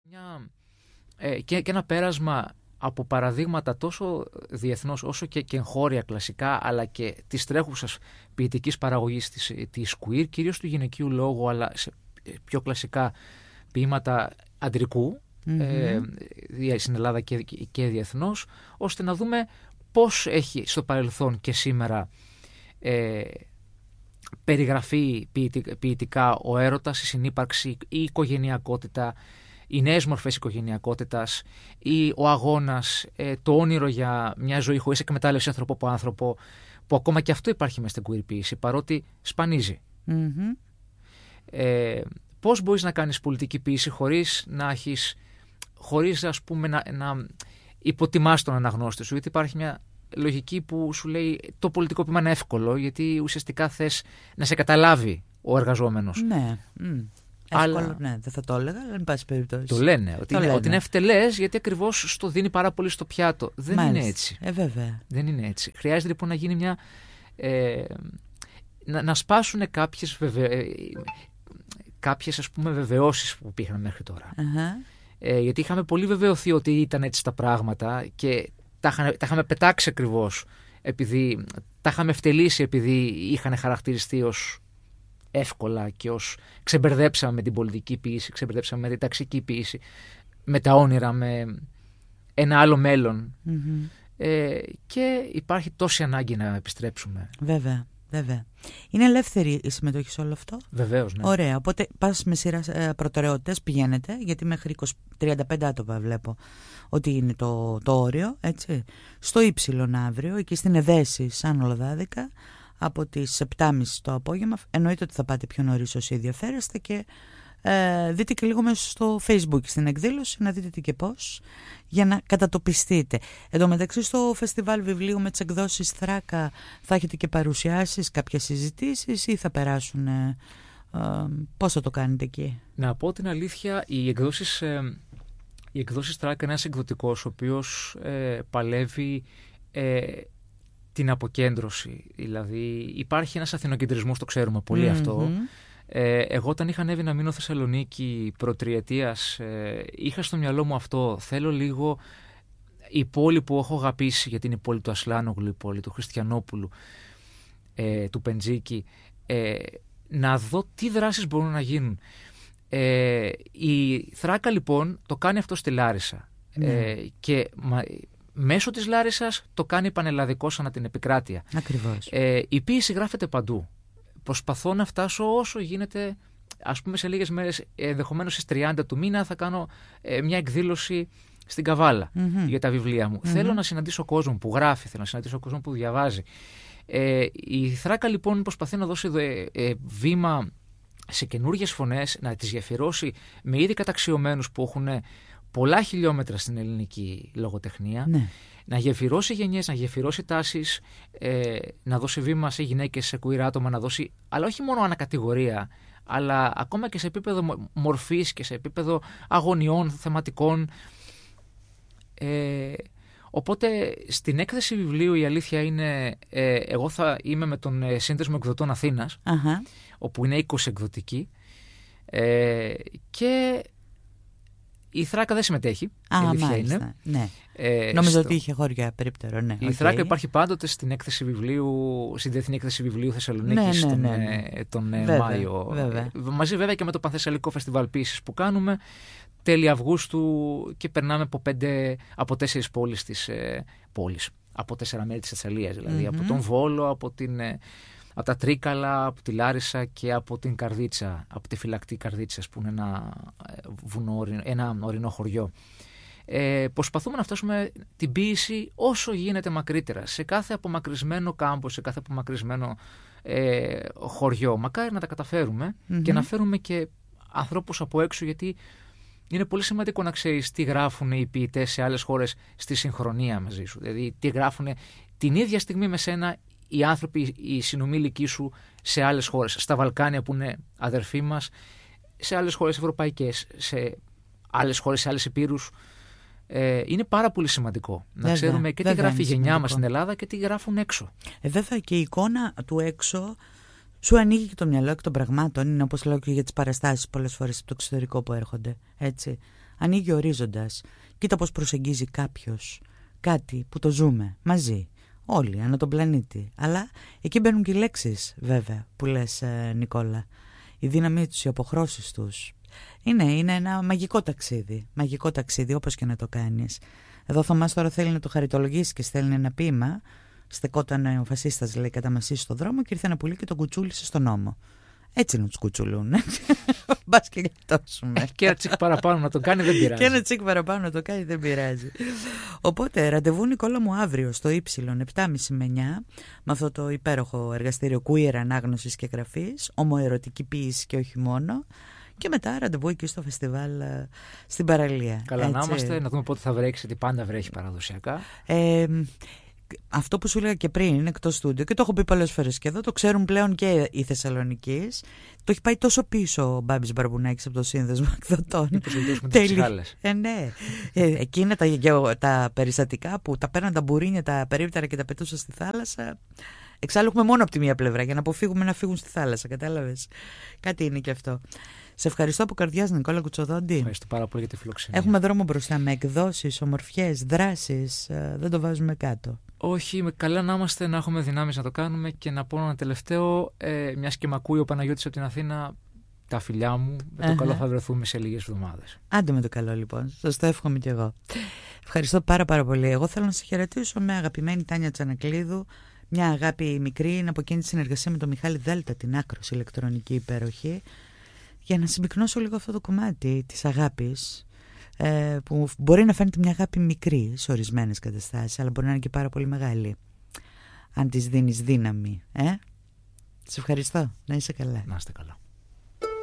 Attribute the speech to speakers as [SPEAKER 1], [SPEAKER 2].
[SPEAKER 1] Και ένα πέρασμα από παραδείγματα τόσο διεθνώς όσο και εγχώρια κλασικά, αλλά και της τρέχουσας ποιητικής παραγωγής της queer, κυρίως του γυναικείου λόγου, αλλά σε πιο κλασικά ποίηματα αντρικού, στην Ελλάδα και διεθνώς, ώστε να δούμε πώς έχει στο παρελθόν και σήμερα περιγραφεί ποιητικά ο έρωτας, η συνύπαρξη, η οικογενειακότητα, οι νέες μορφές οικογενειακότητας, ο αγώνας, το όνειρο για μια ζωή χωρίς εκμετάλλευση άνθρωπο από άνθρωπο, που ακόμα και αυτό υπάρχει μέσα στην queer ποίηση, παρότι σπανίζει. Πώς μπορείς να κάνεις πολιτική ποίηση χωρίς ας πούμε να υποτιμάς τον αναγνώστη σου, γιατί υπάρχει μια λογική που σου λέει το πολιτικό ποίημα είναι εύκολο, γιατί ουσιαστικά θες να σε καταλάβει ο εργαζόμενος.
[SPEAKER 2] Ναι. Εύκολο, ναι, δεν θα το έλεγα, αλλά εν πάση περιπτώσει.
[SPEAKER 1] Το λένε, ότι είναι ευτελές, γιατί ακριβώς στο δίνει πάρα πολύ στο πιάτο. Δεν είναι έτσι.
[SPEAKER 2] Βέβαια.
[SPEAKER 1] Δεν είναι έτσι. Χρειάζεται λοιπόν να γίνει μια. Να σπάσουν κάποιες ας πούμε βεβαιώσεις που υπήρχαν μέχρι τώρα. Γιατί είχαμε πολύ βεβαιωθεί ότι ήταν έτσι τα πράγματα και τα είχαμε πετάξει ακριβώς, επειδή τα είχαμε ευτελίσει, επειδή είχαν χαρακτηριστεί ως εύκολα και ως ξεμπερδέψαμε με την πολιτική ποίηση, ξεμπερδέψαμε με την ταξική ποίηση, με τα όνειρα, με ένα άλλο μέλλον. Και υπάρχει τόση ανάγκη να επιστρέψουμε.
[SPEAKER 2] Βέβαια. Είναι ελεύθερη η συμμετοχή σε όλο αυτό.
[SPEAKER 1] Βεβαίως, ναι.
[SPEAKER 2] Ωραία, οπότε πας με σειρά προτεραιότητες, πηγαίνετε, γιατί μέχρι 35 άτομα βλέπω ότι είναι το όριο, έτσι. Στο Ήψιλον αύριο, εκεί στην Εδέση, σαν Ολοδάδικα, από τις 7.30 το απόγευμα. Εννοείται ότι θα πάτε πιο νωρίς όσοι ενδιαφέρεστε και δείτε και λίγο μέσα στο Facebook στην εκδήλωση, να δείτε τι και πώς, για να κατατοπιστείτε. Εν τω μεταξύ στο φεστιβάλ βιβλίου με τις εκδόσεις Θράκα θα έχετε και παρουσιάσεις, κάποιες συζητήσεις, ή θα περάσουν, πώς θα το κάνετε εκεί?
[SPEAKER 1] Να πω την αλήθεια, οι εκδόσεις Θράκα είναι ένας εκδοτικός ο οποίος παλεύει την αποκέντρωση. Δηλαδή υπάρχει ένας αθηνοκεντρισμός, το ξέρουμε πολύ αυτό. Εγώ όταν είχα ανέβει να μείνω Θεσσαλονίκη προτριετίας, είχα στο μυαλό μου αυτό. Θέλω λίγο η πόλη που έχω αγαπήσει, γιατί είναι η πόλη του Ασλάνογλου, η πόλη του Χριστιανόπουλου, του Πεντζίκη, να δω τι δράσεις μπορούν να γίνουν. Η Θράκα λοιπόν το κάνει αυτό στη Λάρισα. Και μέσω της Λάρισσας το κάνει πανελλαδικός ανά την επικράτεια.
[SPEAKER 2] Ακριβώς.
[SPEAKER 1] Η ποίηση γράφεται παντού. Προσπαθώ να φτάσω όσο γίνεται, ας πούμε σε λίγες μέρες, ενδεχομένως στις 30 του μήνα θα κάνω μια εκδήλωση στην Καβάλα για τα βιβλία μου. Θέλω να συναντήσω κόσμο που γράφει, θέλω να συναντήσω κόσμο που διαβάζει. Η Θράκα λοιπόν προσπαθεί να δώσει βήμα σε καινούργιες φωνές, να τις γεφυρώσει με ήδη καταξιωμένους που έχουν πολλά χιλιόμετρα στην ελληνική λογοτεχνία, να γεφυρώσει γενιές, να γεφυρώσει τάσεις, να δώσει βήμα σε γυναίκες, σε queer άτομα, να δώσει, αλλά όχι μόνο ανακατηγορία, αλλά ακόμα και σε επίπεδο μορφής και σε επίπεδο αγωνιών, θεματικών. Οπότε στην έκθεση βιβλίου η αλήθεια είναι, εγώ θα είμαι με τον Σύνδεσμο Εκδοτών Αθήνας, όπου είναι 20 εκδοτικοί, και η Θράκα δεν συμμετέχει.
[SPEAKER 2] Μάλιστα. Ναι. Νομίζω ότι είχε χώρια περίπτερο. Ναι.
[SPEAKER 1] Η Θράκα υπάρχει πάντοτε στην έκθεση βιβλίου, στην Διεθνή Έκθεση Βιβλίου Θεσσαλονίκης τον Μάιο. Βέβαια. Μαζί βέβαια και με το Πανθεσσαλικό Φεστιβάλ Ποίησης που κάνουμε τέλη Αυγούστου, και περνάμε από 4 πόλεις της πόλης. Από 4 μέρη της Θεσσαλίας δηλαδή. Από τον Βόλο, από τα Τρίκαλα, από τη Λάρισα και από την Καρδίτσα, από τη φυλακτή Καρδίτσας που είναι ένα ορεινό χωριό. Προσπαθούμε να φτάσουμε την ποίηση όσο γίνεται μακρύτερα, σε κάθε απομακρυσμένο κάμπο, σε κάθε απομακρυσμένο χωριό. Μακάρι να τα καταφέρουμε και να φέρουμε και ανθρώπους από έξω, γιατί είναι πολύ σημαντικό να ξέρεις τι γράφουν οι ποιητές σε άλλες χώρες στη συγχρονία μαζί σου. Δηλαδή τι γράφουν την ίδια στιγμή με σένα οι άνθρωποι, οι συνομήλικοί σου σε άλλες χώρες. Στα Βαλκάνια που είναι αδερφοί μας, σε άλλες χώρες ευρωπαϊκές, σε άλλες χώρες, σε άλλες υπήρους. Είναι πάρα πολύ σημαντικό να ξέρουμε και τι γράφει η γενιά μας στην Ελλάδα και τι γράφουν έξω.
[SPEAKER 2] Βέβαια και η εικόνα του έξω σου ανοίγει και το μυαλό εκ των πραγμάτων. Είναι όπως λέω και για τις παραστάσεις πολλές φορές από το εξωτερικό που έρχονται. Έτσι. ανοίγει ορίζοντας. Κοίτα πώς προσεγγίζει κάποιος κάτι που το ζούμε μαζί, όλοι, ανά τον πλανήτη. Αλλά εκεί μπαίνουν και οι λέξεις, βέβαια, που λες, Νικόλα. Η δύναμή τους, οι αποχρώσεις τους. Είναι ένα μαγικό ταξίδι. Μαγικό ταξίδι, όπως και να το κάνεις. Εδώ ο Θωμάς τώρα θέλει να το χαριτολογήσει και στέλνει ένα ποίημα. Στεκόταν ο φασίστας, λέει, κατά μασί στον δρόμο και ήρθε ένα πουλί και τον κουτσούλησε στον ώμο. Έτσι να τους κουτσουλούν. Μπας και γλιτώσουμε.
[SPEAKER 1] Και ένα τσικ παραπάνω να το κάνει δεν πειράζει.
[SPEAKER 2] Και ένα τσικ παραπάνω να το κάνει δεν πειράζει. Οπότε ραντεβού, Νικόλα μου, αύριο στο Ήψιλον 7.30 με 9, με αυτό το υπέροχο εργαστήριο queer ανάγνωσης και γραφής, ομοερωτική ποίηση και όχι μόνο. Και μετά ραντεβού εκεί στο φεστιβάλ στην παραλία.
[SPEAKER 1] Καλά, να είμαστε, να δούμε πότε θα βρέξει, γιατί πάντα βρέχει παραδοσιακά.
[SPEAKER 2] Αυτό που σου έλεγα και πριν είναι εκτός στούντιο και το έχω πει πολλές φορές και εδώ, το ξέρουν πλέον και οι Θεσσαλονικείς. Το έχει πάει τόσο πίσω ο Μπάμπης Μπαρμπουνάκης από το Σύνδεσμο Εκδοτών. Ναι. Εκείνα τα περιστατικά που τα παίρναν τα μπουρίνια, τα περίπτερα και τα πετούσαν στη θάλασσα. Εξάλλου έχουμε μόνο από τη μία πλευρά για να αποφύγουμε να φύγουν στη θάλασσα. Κατάλαβες. Κάτι είναι και αυτό. Σε ευχαριστώ από καρδιάς, Νικόλα Κουτσοδόντη.
[SPEAKER 1] Ευχαριστώ πάρα πολύ για τη φιλοξενία.
[SPEAKER 2] Έχουμε δρόμο μπροστά με εκδόσεις, ομορφιές, δράσεις. Δεν το βάζουμε κάτω.
[SPEAKER 1] Όχι, καλά να είμαστε, να έχουμε δυνάμεις να το κάνουμε. Και να πω ένα τελευταίο, μιας και μ' ακούει ο Παναγιώτης από την Αθήνα, τα φιλιά μου, με το καλό θα βρεθούμε σε λίγες εβδομάδες.
[SPEAKER 2] Άντε με το καλό, λοιπόν. Σας το εύχομαι κι εγώ. Ευχαριστώ πάρα πολύ. Εγώ θέλω να σε χαιρετήσω με αγαπημένη Τάνια Τσανακλείδου. Μια αγάπη μικρή, είναι από εκείνη τη συνεργασία με τον Μιχάλη Δέλτα, την άκρος ηλεκτρονική υπέροχη, για να συμπυκνώσω λίγο αυτό το κομμάτι της αγάπης, που μπορεί να φαίνεται μια αγάπη μικρή σε ορισμένες καταστάσεις, αλλά μπορεί να είναι και πάρα πολύ μεγάλη, αν της δίνεις δύναμη. Σε ευχαριστώ. Να είσαι καλά.
[SPEAKER 1] Να είστε καλά.